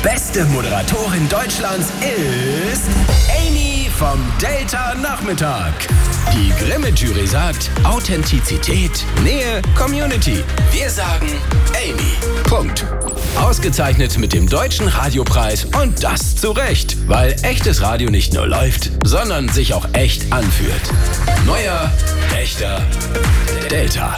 beste Moderatorin Deutschlands ist Amy vom Delta Nachmittag. Die Grimme-Jury sagt Authentizität, Nähe, Community. Wir sagen Amy. Punkt. Ausgezeichnet mit dem Deutschen Radiopreis und das zu Recht, weil echtes Radio nicht nur läuft, sondern sich auch echt anfühlt. Neuer, echter Delta.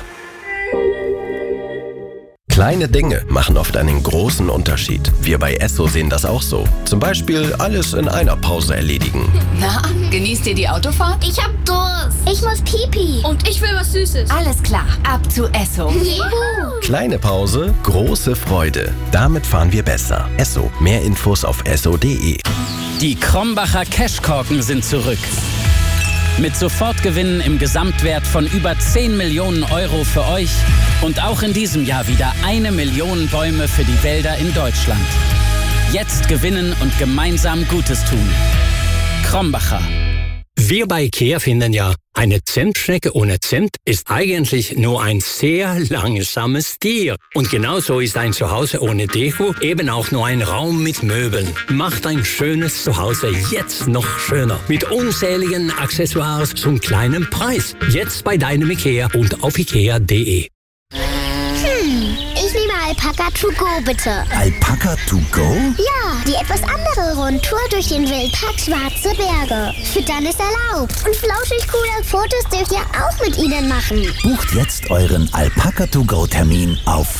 Kleine Dinge machen oft einen großen Unterschied. Wir bei Esso sehen das auch so. Zum Beispiel alles in einer Pause erledigen. Na, genießt ihr die Autofahrt? Ich hab Durst. Ich muss Pipi. Und ich will was Süßes. Alles klar, ab zu Esso. Kleine Pause, große Freude. Damit fahren wir besser. Esso. Mehr Infos auf esso.de. Die Krombacher Cashkorken sind zurück. Mit Sofortgewinnen im Gesamtwert von über 10 Millionen Euro für euch und auch in diesem Jahr wieder 1 Million Bäume für die Wälder in Deutschland. Jetzt gewinnen und gemeinsam Gutes tun. Krombacher. Wir bei IKEA finden ja, eine Zentschnecke ohne Zimt ist eigentlich nur ein sehr langsames Tier. Und genauso ist ein Zuhause ohne Deko eben auch nur ein Raum mit Möbeln. Macht ein schönes Zuhause jetzt noch schöner. Mit unzähligen Accessoires zum kleinen Preis. Jetzt bei deinem IKEA und auf ikea.de. Ich nehme Alpaka to go, bitte. Alpaka to go? Ja, die etwas andere Rundtour durch den Wildpark Schwarze Berge. Füttern ist erlaubt. Und flauschig coole Fotos dürft ihr auch mit ihnen machen. Bucht jetzt euren Alpaka to go Termin auf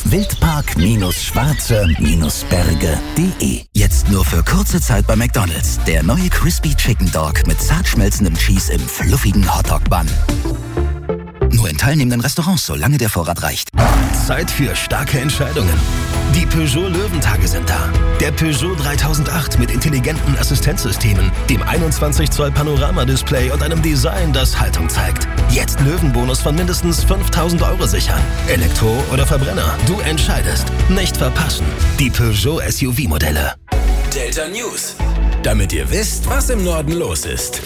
wildpark-schwarze-berge.de. Jetzt nur für kurze Zeit bei McDonald's. Der neue Crispy Chicken Dog mit zart schmelzendem Cheese im fluffigen Hotdog-Bun. Nur in teilnehmenden Restaurants, solange der Vorrat reicht. Zeit für starke Entscheidungen. Die Peugeot Löwentage sind da. Der Peugeot 3008 mit intelligenten Assistenzsystemen, dem 21 Zoll Panoramadisplay und einem Design, das Haltung zeigt. Jetzt Löwenbonus von mindestens 5.000 Euro sichern. Elektro oder Verbrenner, du entscheidest. Nicht verpassen. Die Peugeot SUV-Modelle. Delta News. Damit ihr wisst, was im Norden los ist.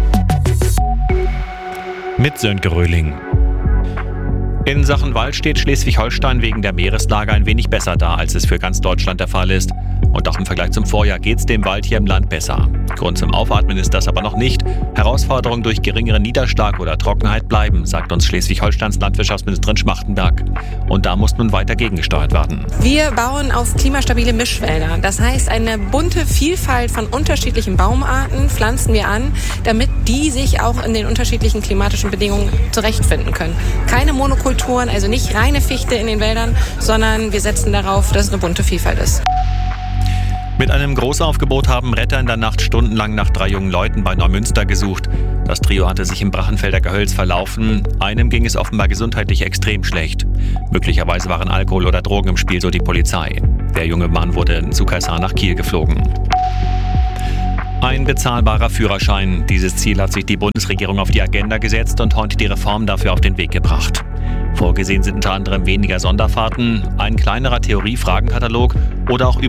Mit Sönke Röhling. In Sachen Wald steht Schleswig-Holstein wegen der Meereslage ein wenig besser da, als es für ganz Deutschland der Fall ist. Und auch im Vergleich zum Vorjahr geht es dem Wald hier im Land besser. Grund zum Aufatmen ist das aber noch nicht. Herausforderungen durch geringeren Niederschlag oder Trockenheit bleiben, sagt uns Schleswig-Holsteins Landwirtschaftsministerin Schmachtenberg. Und da muss nun weiter gegengesteuert werden. Wir bauen auf klimastabile Mischwälder. Das heißt, eine bunte Vielfalt von unterschiedlichen Baumarten pflanzen wir an, damit die sich auch in den unterschiedlichen klimatischen Bedingungen zurechtfinden können. Keine Monokulturen, also nicht reine Fichte in den Wäldern, sondern wir setzen darauf, dass es eine bunte Vielfalt ist. Mit einem Großaufgebot haben Retter in der Nacht stundenlang nach 3 jungen Leuten bei Neumünster gesucht. Das Trio hatte sich im Brachenfelder Gehölz verlaufen. Einem ging es offenbar gesundheitlich extrem schlecht. Möglicherweise waren Alkohol oder Drogen im Spiel, so die Polizei. Der junge Mann wurde zu Kaisar nach Kiel geflogen. Ein bezahlbarer Führerschein. Dieses Ziel hat sich die Bundesregierung auf die Agenda gesetzt und heute die Reform dafür auf den Weg gebracht. Vorgesehen sind unter anderem weniger Sonderfahrten, ein kleinerer Theorie-Fragenkatalog oder auch